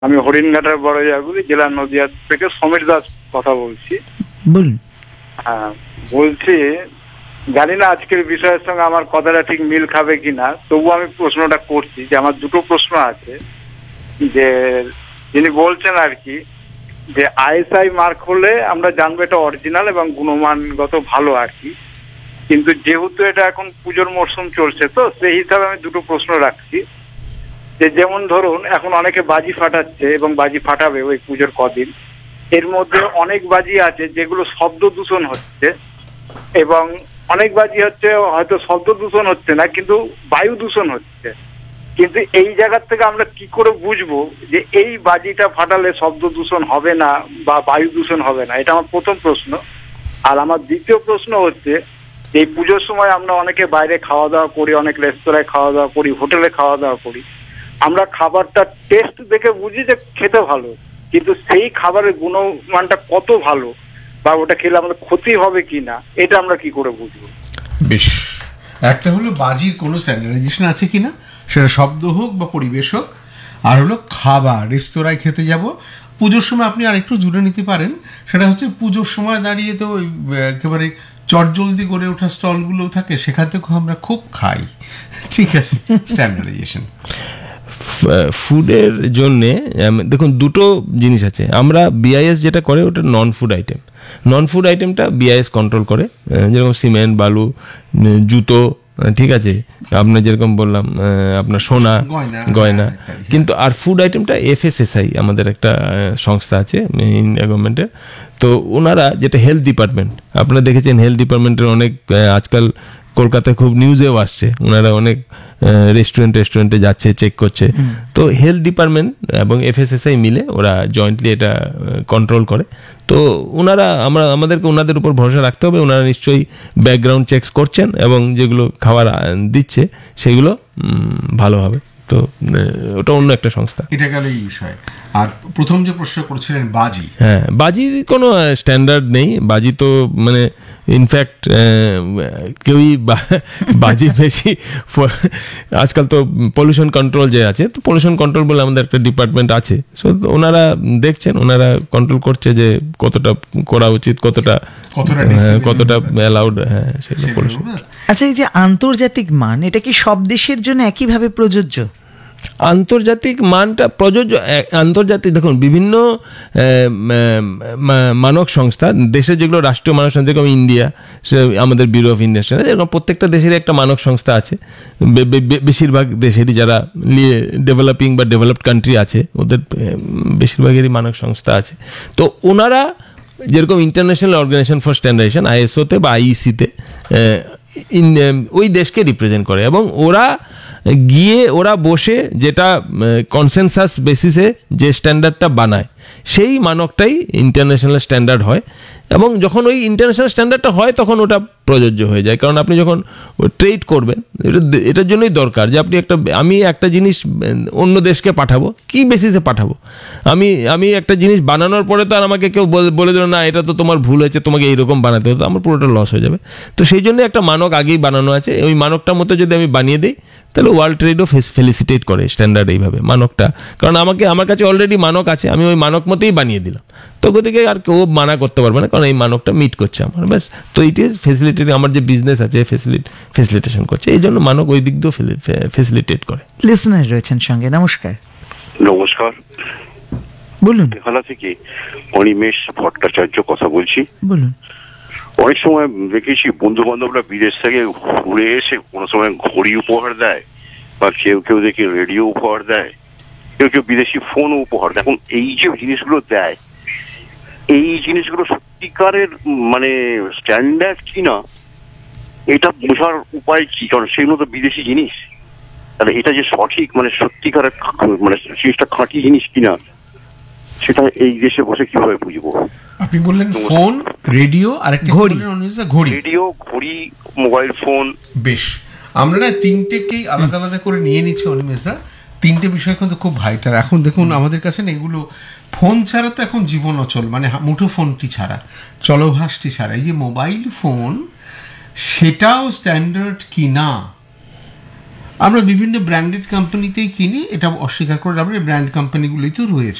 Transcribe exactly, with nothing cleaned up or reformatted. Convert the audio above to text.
আমি হরিণঘাটার বড়জাগুলি জেলা নদিয়া থেকে সমীর দাস কথা বলছি। বলুন। হ্যাঁ, বলছি জানি না আজকের বিষয়ের সঙ্গে আমার কথাটা ঠিক মিল খাবে কিনা, তবু আমি প্রশ্নটা করছি যে আমার দুটো প্রশ্ন আছে। যে যিনি বলছেন আর কি যে আইএসআই মার্ক হলে আমরা জানবো এটা অরিজিনাল এবং গুণমানগত ভালো আর কি, কিন্তু যেহেতু এটা এখন পুজোর মরশুম চলছে তো সেই হিসাবে আমি দুটো প্রশ্ন রাখছি। যে যেমন ধরুন এখন অনেকে বাজি ফাটাচ্ছে এবং বাজি ফাটাবে ওই পুজোর কদিন, এর মধ্যে অনেক বাজি আছে যেগুলো শব্দ দূষণ হচ্ছে এবং অনেক বাজি হচ্ছে হয়তো শব্দ দূষণ হচ্ছে না কিন্তু বায়ু দূষণ হচ্ছে। কিন্তু এই জায়গার থেকে আমরা কি করে বুঝবো যে এই বাজিটা ফাটালে শব্দ দূষণ হবে না বা বায়ু দূষণ হবে না? এটা আমার প্রথম প্রশ্ন। আর আমার দ্বিতীয় প্রশ্ন হচ্ছে এই পুজোর সময় আমরা অনেকে বাইরে খাওয়া দাওয়া করি, অনেক রেস্তোরাঁয় খাওয়া দাওয়া করি, হোটেলে খাওয়া দাওয়া করি, আমরা খাবারটা টেস্ট দেখে বুঝি যে খেতে ভালো, কিন্তু সেই খাবারের গুণমানটা কত ভালো বা ওটা খেলে আমাদের ক্ষতি হবে কি না এটা আমরা কি করে বুঝবো? বেশ, একটা হলো বাজির কোনো স্ট্যান্ডার্ডাইজেশন আছে কিনা, সেটা শব্দ হোক বা পরিবেশ হোক। আর হলো খাবার, রেস্তোরাঁয় খেতে যাব পুজোর সময় আপনি আরেকটু জুড়ে নিতে পারেন, সেটা হচ্ছে পুজোর সময় দাঁড়িয়ে তো ওই একেবারে চটজলদি করে ওঠা স্টলগুলো থাকে, সেখান থেকে আমরা খুব খাই। ঠিক আছে, স্ট্যান্ডার্ডাইজেশন। ফুডের জন্যে দেখুন দুটো জিনিস আছে। আমরা বিআইএস যেটা করে ওটা নন ফুড আইটেম, নন ফুড আইটেমটা বিআইএস কন্ট্রোল করে, যেরকম সিমেন্ট, বালু, জুতো, ঠিক আছে, আপনার যেরকম বললাম আপনার সোনা গয়না। কিন্তু আর ফুড আইটেমটা এফএসএসআই আমাদের একটা সংস্থা আছে ইন্ডিয়া গভর্নমেন্টের, তো ওনারা যেটা হেলথ ডিপার্টমেন্ট, আপনারা দেখেছেন হেলথ ডিপার্টমেন্টের অনেক আজকাল কলকাতায় খুব নিউজেও আসছে, ওনারা অনেক রেস্টুরেন্ট রেস্টুরেন্টে যাচ্ছে, চেক করছে। তো হেলথ ডিপার্টমেন্ট এবং এফএসএসআই মিলে ওরা জয়েন্টলি এটা কন্ট্রোল করে। তো ওনারা আমরা আমাদেরকে ওনাদের উপর ভরসা রাখতে হবে, ওনারা নিশ্চয়ই ব্যাকগ্রাউন্ড চেকস করছেন এবং যেগুলো খাবার দিচ্ছে সেগুলো ভালো হবে। তো ওটা অন্য একটা সংস্থা। এটা গেল এই বিষয়। আর প্রথম যে প্রশ্ন করছিলেন বাজি, হ্যাঁ, বাজির কোনো স্ট্যান্ডার্ড নেই। বাজি তো মানে ইনফ্যাক্ট কেউই বাজি বেশি, আজকাল তো পলিউশন কন্ট্রোল যে আছে, তো পলিউশন কন্ট্রোল বলে আমাদের একটা ডিপার্টমেন্ট আছে, সো ওনারা দেখছেন, ওনারা কন্ট্রোল করছে যে কতটা করা উচিত, কতটা কতটা অ্যালাউড। হ্যাঁ, সেগুলো। আচ্ছা, এই যে আন্তর্জাতিক মান, এটা কি সব দেশের জন্য একইভাবে প্রযোজ্য? আন্তর্জাতিক মানটা প্রযোজ্য। আন্তর্জাতিক দেখুন বিভিন্ন মানক সংস্থা, দেশের যেগুলো রাষ্ট্রীয় মানক সংস্থা, যেরকম ইন্ডিয়া, সে আমাদের ব্যুরো অফ ইন্ডিয়ান স্ট্যান্ডার্ড, এরকম প্রত্যেকটা দেশের একটা মানক সংস্থা আছে। বেশিরভাগ দেশেরই যারা ডেভেলপিং বা ডেভেলপড কান্ট্রি আছে, ওদের বেশিরভাগেরই মানক সংস্থা আছে। তো ওনারা যেরকম ইন্টারন্যাশনাল অর্গানাইজেশন ফর স্ট্যান্ডার্ডাইজেশন আইএসওতে বা আইইসিতে ওই দেশকে রিপ্রেজেন্ট করে, এবং ওরা গিয়ে ওরা বসে যেটা কনসেনসাস বেসিসে যে স্ট্যান্ডার্ডটা বানায়, সেই মানকটাই ইন্টারন্যাশনাল স্ট্যান্ডার্ড হয়। এবং যখন ওই ইন্টারন্যাশনাল স্ট্যান্ডার্ডটা হয় তখন ওটা প্রযোজ্য হয়ে যায়। কারণ আপনি যখন ট্রেড করবেন, এটা এটার জন্যই দরকার যে আপনি একটা আমি একটা জিনিস অন্য দেশকে পাঠাবো, কি বেসিসে পাঠাবো? আমি আমি একটা জিনিস বানানোর পরে তো আর আমাকে কেউ বলে দিল না এটা তো তোমার ভুল হয়েছে, তোমাকে এইরকম বানাতে হতো, আমার পুরোটা লস হয়ে যাবে। তো সেই জন্য একটা মানক আগেই বানানো আছে, ওই মানকটার মতো যদি আমি বানিয়ে দিই তাহলে ওয়ার্ল্ড ট্রেডও ফেলিসিটেট করে স্ট্যান্ডার্ড এইভাবে মানকটা। কারণ আমাকে আমার কাছে অলরেডি মানক আছে, আমি ওই মানক মতেই বানিয়ে দিলাম, তো গতিকে আর কেউ মানা করতে পারবে না, কারণ এই মানকটা মিট করছে আমার, ব্যাস। তো ইট ইজ ফেসিলিটেট, আমার যে বিজনেস আছে ফেসিলিট ফেসিলিটেশন করছে, এই জন্য মানক ওই দিক দিয়েও ফেসিলিটেট করে। লিসনার রয়েছেন সঙ্গে, নমস্কার। নমস্কার, বলুন। বেহালা থেকে অনিমেষ ভট্টাচার্য কথা বলছি। বলুন। অনেক সময় দেখেছি বন্ধু বান্ধবরা বিদেশ থেকে ঘুরে এসে কোনো সময় ঘড়ি উপহার দেয়, বা কেউ কেউ দেখি রেডিও উপহার দেয়, কেউ কেউ বিদেশি ফোন উপহার দেয়। এখন এই যে জিনিসগুলো দেয়, এই জিনিসগুলো সত্যিকারের মানে স্ট্যান্ডার্ড কিনা এটা বোঝার উপায় কি? কারণ সেগুলো তো বিদেশি জিনিস, তাহলে এটা যে সঠিক মানে সত্যিকারের মানে জিনিসটা খাঁটি জিনিস কিনা সেটা এই দেশে বসে কিভাবে বুঝবো? আপনি বললেন ফোন, রেডিও আর একটা ঘড়ি। ঘড়ি, রেডিও, ঘড়ি, মোবাইল ফোন। বেশ, আমরা না তিনটেকেই আলাদা আলাদা করে নিয়ে নিচ্ছি অনিমেষদা। তিনটে বিষয় কিন্তু খুব ভাইটাল। এখন দেখুন আমাদের কাছে না এগুলো ফোন ছাড়া তো এখন জীবন অচল, মানে মুঠো ফোনটি ছাড়া, চলভাসটি ছাড়া, এই যে মোবাইল ফোন, সেটাও স্ট্যান্ডার্ড কি না আমরা বিভিন্ন ব্র্যান্ডেড কোম্পানিতেই কিনি, এটা অস্বীকার করে আমরা ব্র্যান্ড কোম্পানিগুলোই তো রয়েছে।